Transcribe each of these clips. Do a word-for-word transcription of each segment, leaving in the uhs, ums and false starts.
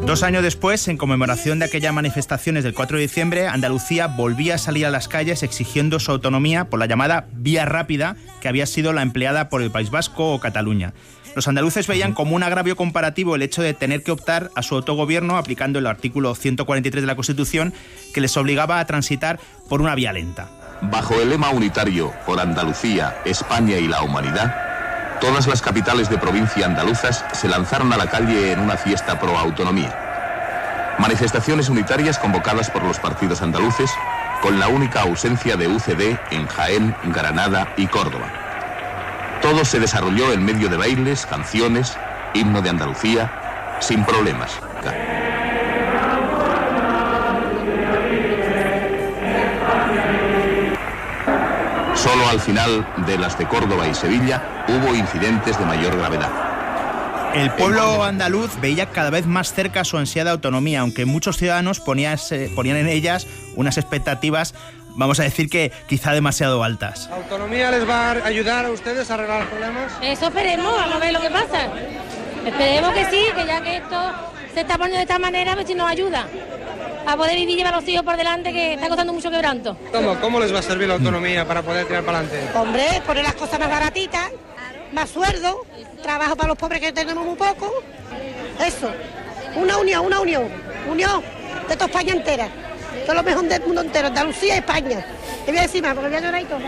Dos años después, en conmemoración de aquellas manifestaciones del cuatro de diciembre, Andalucía volvía a salir a las calles exigiendo su autonomía por la llamada vía rápida, que había sido la empleada por el País Vasco o Cataluña. Los andaluces veían como un agravio comparativo el hecho de tener que optar a su autogobierno aplicando el artículo ciento cuarenta y tres de la Constitución, que les obligaba a transitar por una vía lenta. Bajo el lema unitario por Andalucía, España y la humanidad, todas las capitales de provincia andaluzas se lanzaron a la calle en una fiesta pro autonomía. Manifestaciones unitarias convocadas por los partidos andaluces, con la única ausencia de U C D en Jaén, Granada y Córdoba. Todo se desarrolló en medio de bailes, canciones, himno de Andalucía, sin problemas. Solo al final de las de Córdoba y Sevilla hubo incidentes de mayor gravedad. El pueblo andaluz veía cada vez más cerca su ansiada autonomía, aunque muchos ciudadanos ponían, ponían en ellas unas expectativas, vamos a decir que quizá demasiado altas. ¿La autonomía les va a ayudar a ustedes a arreglar los problemas? Eso esperemos, vamos a ver lo que pasa. Esperemos que sí, que ya que esto se está poniendo de esta manera, a ver si nos ayuda a poder vivir y llevar a los hijos por delante, que está costando mucho quebranto. ¿Cómo, cómo les va a servir la autonomía para poder tirar para adelante? Hombre, poner las cosas más baratitas, más sueldo, trabajo para los pobres que tenemos muy poco. Eso, una unión, una unión, unión de toda España entera. Todo lo mejor del mundo entero, Andalucía y España. Te voy a decir más, porque voy a llorar y todo.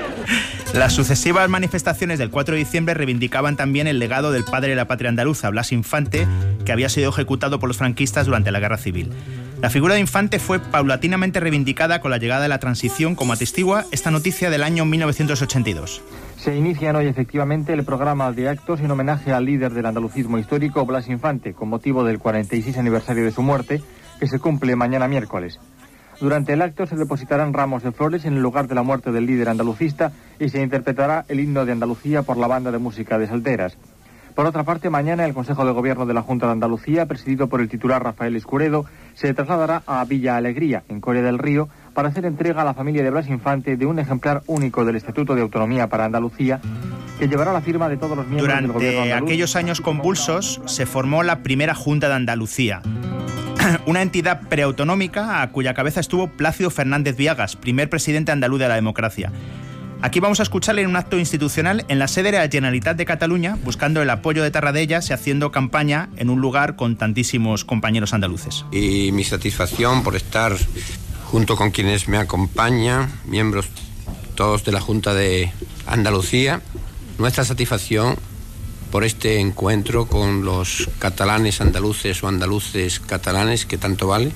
Las sucesivas manifestaciones del cuatro de diciembre reivindicaban también el legado del padre de la patria andaluza, Blas Infante, que había sido ejecutado por los franquistas durante la Guerra Civil. La figura de Infante fue paulatinamente reivindicada con la llegada de la transición, como atestigua esta noticia del año mil novecientos ochenta y dos. Se inician hoy efectivamente el programa de actos en homenaje al líder del andalucismo histórico, Blas Infante, con motivo del cuarenta y seis aniversario de su muerte, que se cumple mañana miércoles. Durante el acto se depositarán ramos de flores en el lugar de la muerte del líder andalucista y se interpretará el himno de Andalucía por la banda de música de Salteras. Por otra parte, mañana el Consejo de Gobierno de la Junta de Andalucía, presidido por el titular Rafael Escuredo, se trasladará a Villa Alegría, en Coria del Río, para hacer entrega a la familia de Blas Infante de un ejemplar único del Estatuto de Autonomía para Andalucía, que llevará la firma de todos los miembros Durante del Gobierno andaluz. Durante aquellos años convulsos se formó la primera Junta de Andalucía, una entidad preautonómica a cuya cabeza estuvo Plácido Fernández Viagas, primer presidente andaluz de la democracia. Aquí vamos a escucharle en un acto institucional en la sede de la Generalitat de Cataluña, buscando el apoyo de Tarradellas y haciendo campaña en un lugar con tantísimos compañeros andaluces. Y mi satisfacción por estar junto con quienes me acompañan, miembros todos de la Junta de Andalucía, nuestra satisfacción por este encuentro con los catalanes andaluces o andaluces catalanes, que tanto vale,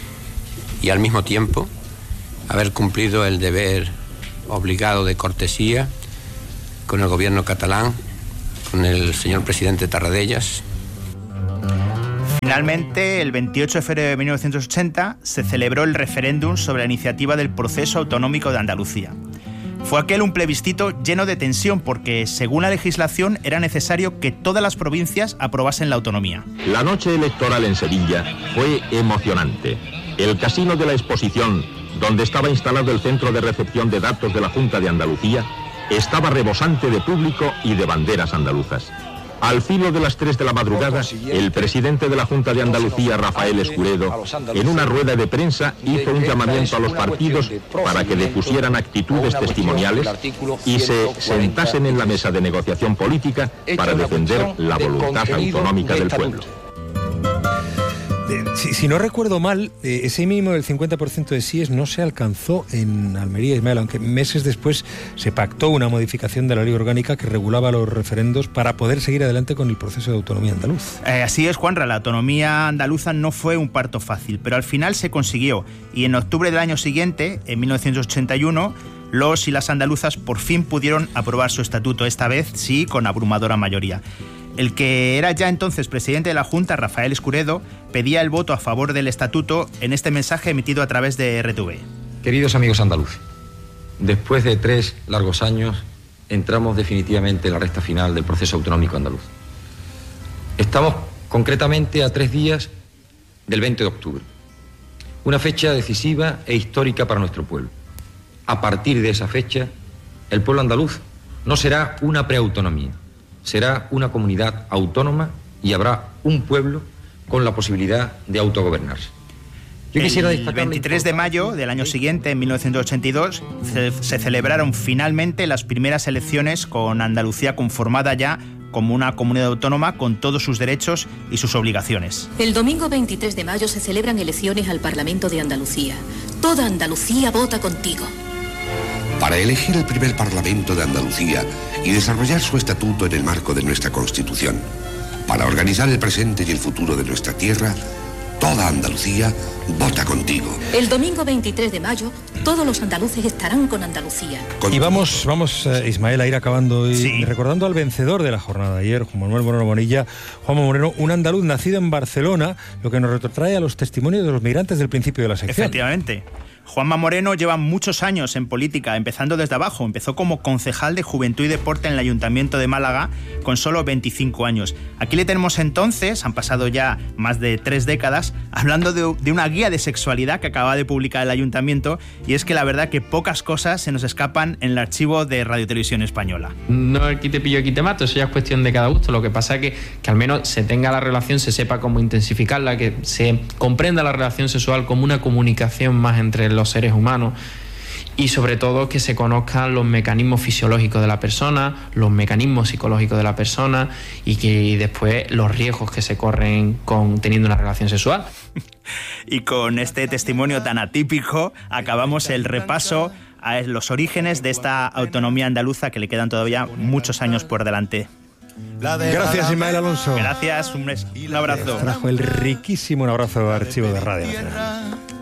y al mismo tiempo haber cumplido el deber obligado de cortesía con el gobierno catalán, con el señor presidente Tarradellas. Finalmente, el veintiocho de febrero de mil novecientos ochenta, se celebró el referéndum sobre la iniciativa del proceso autonómico de Andalucía. Fue aquel un plebiscito lleno de tensión porque, según la legislación, era necesario que todas las provincias aprobasen la autonomía. La noche electoral en Sevilla fue emocionante. El casino de la Exposición, donde estaba instalado el centro de recepción de datos de la Junta de Andalucía, estaba rebosante de público y de banderas andaluzas. Al filo de las tres de la madrugada, el presidente de la Junta de Andalucía, Rafael Escuredo, en una rueda de prensa hizo un llamamiento a los partidos para que depusieran actitudes testimoniales y se sentasen en la mesa de negociación política para defender la voluntad autonómica del pueblo. Si, si no recuerdo mal, eh, ese mínimo del cincuenta por ciento de síes no se alcanzó en Almería, Ismael, aunque meses después se pactó una modificación de la ley orgánica que regulaba los referendos para poder seguir adelante con el proceso de autonomía andaluz. Eh, así es, Juanra, la autonomía andaluza no fue un parto fácil, pero al final se consiguió y en octubre del año siguiente, en mil novecientos ochenta y uno, los y las andaluzas por fin pudieron aprobar su estatuto, esta vez sí con abrumadora mayoría. El que era ya entonces presidente de la Junta, Rafael Escuredo, pedía el voto a favor del estatuto en este mensaje emitido a través de R T V. Queridos amigos andaluces, después de tres largos años, entramos definitivamente en la recta final del proceso autonómico andaluz. Estamos concretamente a tres días del veinte de octubre, una fecha decisiva e histórica para nuestro pueblo. A partir de esa fecha, el pueblo andaluz no será una preautonomía, será una comunidad autónoma y habrá un pueblo con la posibilidad de autogobernarse. Yo quisiera el destacar veintitrés de mayo del año siguiente, en mil novecientos ochenta y dos, se, se celebraron finalmente las primeras elecciones con Andalucía conformada ya como una comunidad autónoma con todos sus derechos y sus obligaciones. El domingo veintitrés de mayo se celebran elecciones al Parlamento de Andalucía. Toda Andalucía vota contigo. Para elegir el primer Parlamento de Andalucía y desarrollar su estatuto en el marco de nuestra Constitución. Para organizar el presente y el futuro de nuestra tierra, toda Andalucía vota contigo. El domingo veintitrés de mayo, todos los andaluces estarán con Andalucía. Con y vamos, vamos eh, Ismael, a ir acabando y sí. recordando al vencedor de la jornada de ayer, Juan Manuel Moreno Bonilla. Juanma Moreno, un andaluz nacido en Barcelona, lo que nos retrotrae a los testimonios de los migrantes del principio de la sección. Efectivamente. Juanma Moreno lleva muchos años en política, empezando desde abajo. Empezó como concejal de Juventud y Deporte en el Ayuntamiento de Málaga con solo veinticinco años. Aquí le tenemos entonces, han pasado ya más de tres décadas, hablando de, de una guía de sexualidad que acaba de publicar el Ayuntamiento, y es que la verdad que pocas cosas se nos escapan en el archivo de Radio Televisión Española. No aquí te pillo, aquí te mato, eso ya es cuestión de cada gusto. Lo que pasa es que, que al menos se tenga la relación, se sepa cómo intensificarla, que se comprenda la relación sexual como una comunicación más entre los seres humanos y sobre todo que se conozcan los mecanismos fisiológicos de la persona, los mecanismos psicológicos de la persona y que y después los riesgos que se corren con teniendo una relación sexual. Y con este testimonio tan atípico acabamos el repaso a los orígenes de esta autonomía andaluza, que le quedan todavía muchos años por delante. Gracias, Ismael Alonso. Gracias, un, un abrazo. Trajo el riquísimo un abrazo de archivo de Radio Nacional.